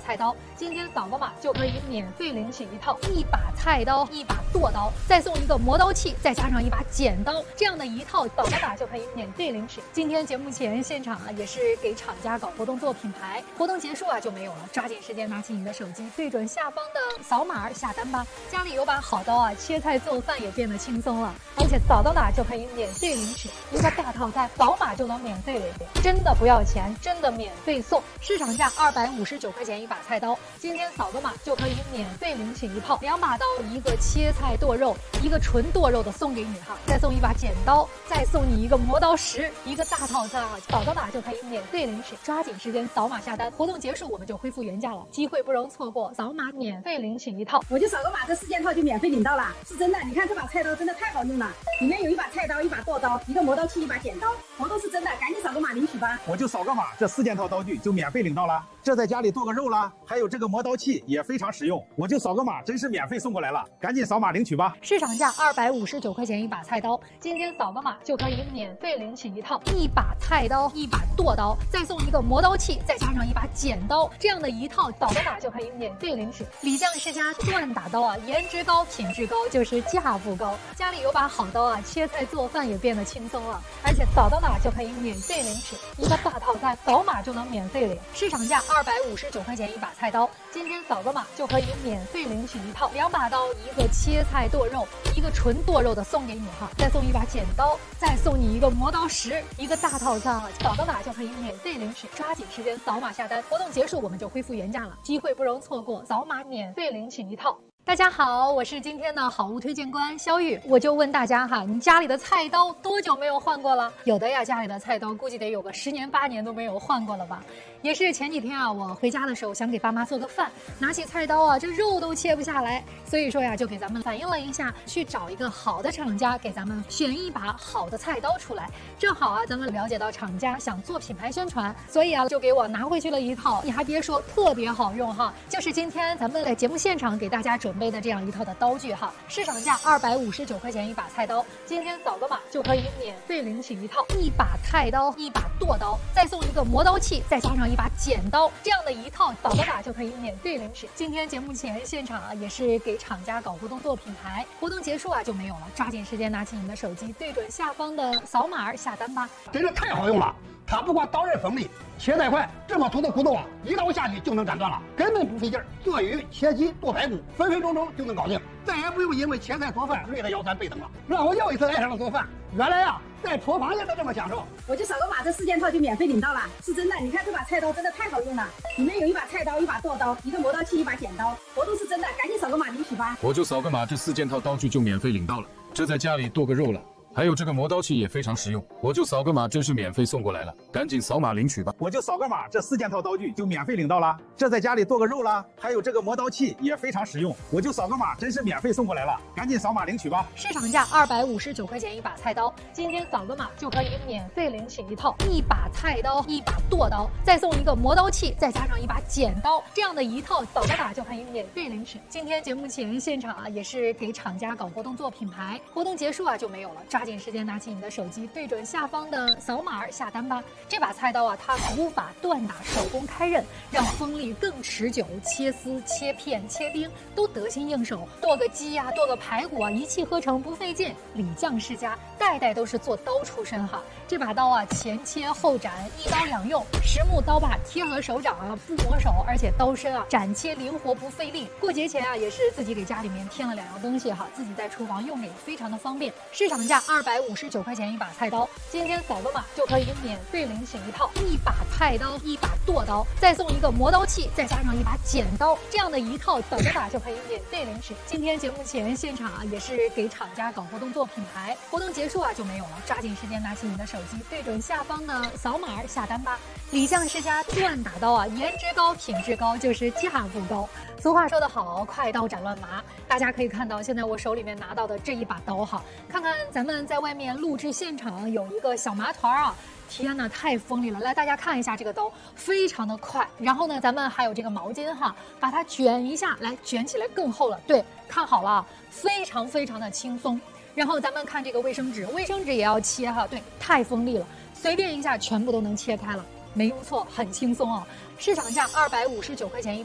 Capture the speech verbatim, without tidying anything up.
菜刀，今天扫个码就可以免费领取一套一把菜刀、一把剁刀，再送一个磨刀器，再加上一把剪刀，这样的一套扫个码就可以免费领取。今天节目前现场啊，也是给厂家搞活动做品牌，活动结束啊就没有了，抓紧时间拿起你的手机，对准下方的扫码下单吧。家里有把好刀啊，切菜做饭也变得轻松了，而且扫到哪就可以免费领取一个大套餐，扫码就能免费领，真的不要钱，真的免费送。市场价二百五十九块钱一把菜刀，今天扫个码就可以免费领取一套两把刀，一个切菜剁肉，一个纯剁肉的送给你哈，再送一把剪刀，再送你一个磨刀石，一个大套餐啊，扫到哪就可以免费领取，抓紧时间扫码下单，活动结束我们就恢复原价了，机会不容错过，扫码免费领取一套。 我就扫个码，这四件套就免费领到了，是真的。你看这把菜刀真的太好用了，里面有一把菜刀、一把剁刀、一个磨刀器、一把剪刀，活动是真的，赶紧扫个码领取吧。 我就扫个码，这四件套刀具就免费领到了。这在家里剁个肉啦，还有这个磨刀器也非常实用，我就扫个码，真是免费送过来了，赶紧扫码领取吧。 市场价二百五十九块钱一把菜刀，今天扫个码就可以免费领取一套一把菜刀、一把剁刀，再送一个磨刀器，再加上一把剪刀，这样的一套扫个码就可以免费领取。李将世家锻打刀啊，颜值高、品质高，就是价不高。家里有把好刀啊，切菜做饭也变得轻松了，而且扫到哪就可以免费领取一个大套餐，扫码就能免费领。市场价二百五十九块钱一把菜刀，今天扫个码就可以免费领取一套两把刀，一个切菜剁肉，一个纯剁肉的送给你哈，再送一把剪刀，再送你一个磨刀石，一个大套餐啊，扫到哪就可以免费领取，抓紧时间扫码下单，活动结束我们就恢复原价了，机会不容错过，扫码免费领取一套。大家好，我是今天的好物推荐官肖玉，我就问大家哈，你家里的菜刀多久没有换过了？有的呀，家里的菜刀估计得有个十年八年都没有换过了吧。也是前几天啊，我回家的时候想给爸妈做个饭，拿起菜刀啊，这肉都切不下来，所以说呀，就给咱们反映了一下，去找一个好的厂家给咱们选一把好的菜刀出来。正好啊，咱们了解到厂家想做品牌宣传，所以啊，就给我拿回去了一套，你还别说，特别好用哈，就是今天咱们在节目现场给大家准备的这样一套的刀具哈，市场价二百五十九块钱一把菜刀，今天扫个码就可以免费领取一套一把菜刀、一把剁刀，再送一个磨刀器，再加上一把剪刀，这样的一套扫个码就可以免费领取。今天节目前现场啊，也是给厂家搞活动做品牌，活动结束啊就没有了，抓紧时间拿起你的手机，对准下方的扫码下单吧。 真是太好用了，它不光刀刃锋利，切菜快，这么粗的骨头啊，一刀下去就能斩断了，根本不费劲儿。做鱼、切鸡、剁排骨，分分钟钟就能搞定，再也不用因为切菜做饭累得腰酸背疼了，让我又一次爱上了做饭。原来啊，在厨房也能这么享受。 我就扫个码，这四件套就免费领到了，是真的。你看这把菜刀真的太好用了，里面有一把菜刀、一把剁刀、一个磨刀器、一把剪刀，活动是真的，赶紧扫个码领取吧。 我就扫个码，这四件套刀具就免费领到了，这在家里剁个肉了。还有这个磨刀器也非常实用，我就扫个码，真是免费送过来了，赶紧扫码领取吧。 我就扫个码，这四件套刀具就免费领到了。这在家里剁个肉啦，还有这个磨刀器也非常实用，我就扫个码，真是免费送过来了，赶紧扫码领取吧。 市场价二百五十九块钱一把菜刀，今天扫个码就可以免费领取一套一把菜刀、一把剁刀，再送一个磨刀器，再加上一把剪刀，这样的一套扫个码就可以免费领取。今天节目前现场啊，也是给厂家搞活动做品牌，活动结束啊就没有了，抓紧时间拿起你的手机，对准下方的扫码下单吧。这把菜刀啊，它古法锻打，手工开刃，让锋利更持久，切丝、切片、切丁都得心应手。剁个鸡呀、啊，剁个排骨啊，一气呵成，不费劲。李将世家代代都是做刀出身哈。这把刀啊，前切后斩，一刀两用，实木刀把贴合手掌啊，不磨手，而且刀身啊斩切灵活，不费力。过节前啊，也是自己给家里面添了两样东西哈，自己在厨房用也非常的方便。市场价二百五十九块钱一把菜刀，今天扫个码就可以免费领取一套一把菜刀、一把剁刀，再送一个磨刀器，再加上一把剪刀，这样的一套扫个码就可以免费领取。今天节目前现场啊，也是给厂家搞活动做品牌，活动结束啊就没有了，抓紧时间拿起你的手机，对准下方的扫码下单吧。李将世家锻打刀啊，颜值高、品质高，就是价不高。俗话说得好，快刀斩乱麻。大家可以看到，现在我手里面拿到的这一把刀哈，看看咱们在外面录制现场有一个小麻团啊，天哪，太锋利了！来，大家看一下这个刀，非常的快。然后呢，咱们还有这个毛巾哈，把它卷一下，来卷起来更厚了。对，看好了，非常非常的轻松。然后咱们看这个卫生纸，卫生纸也要切哈，对，太锋利了，随便一下全部都能切开了，没用错，很轻松哦。市场价二百五十九块钱一。